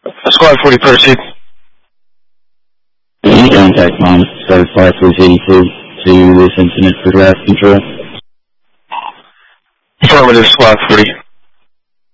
Squad 40, proceed. Any contact on Star 5382 to this incident for draft control? Affirmative, Squad 40.